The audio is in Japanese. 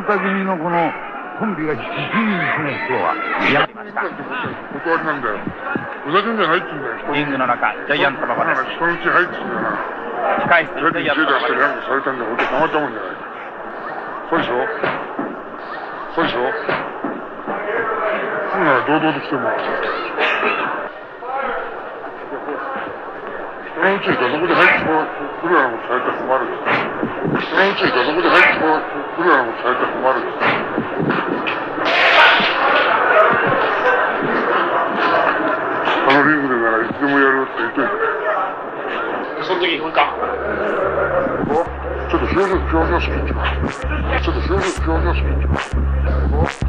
田組のこのコンビが非常にですね、今日はやりました。 断りなんだよ。ふざけんじゃないって言うんだよ。 リングの中、ジャイアント馬場です。 人のうち入ってきてな。 控室にジャイアント馬場です。 なんかされたんだよ。俺たまったもんじゃない。そうでしょそうでしょそうなら堂々と来てもらう。人のうちにどこで入ってくるようなことされたら困る。人のうちにどこで入ってくるようなことされたら困る。リングでならいつでもやるって言っといて。 その時行くか。 ちょっと表情好きっていうか。ちょっと表情好きっていうか。